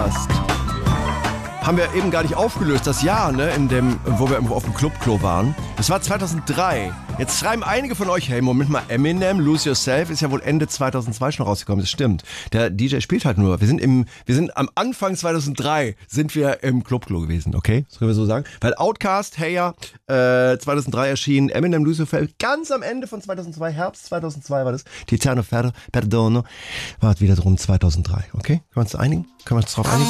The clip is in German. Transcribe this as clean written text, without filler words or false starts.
Outcast. Haben wir eben gar nicht aufgelöst, das Jahr, ne, wo wir irgendwo auf dem Clubklo waren. Das war 2003. Jetzt schreiben einige von euch, hey, Moment mal, Eminem, Lose Yourself ist ja wohl Ende 2002 schon rausgekommen. Das stimmt. Der DJ spielt halt nur. Wir sind am Anfang 2003 sind wir im Clubklo gewesen, okay? Das können wir so sagen. Weil Outcast, hey ja, 2003 erschienen, Eminem, Lose Yourself, ganz am Ende von 2002, Herbst 2002 war das. Tiziano Ferro, Perdono, war wieder drum 2003, okay? Können wir uns einigen? Können wir uns drauf einigen?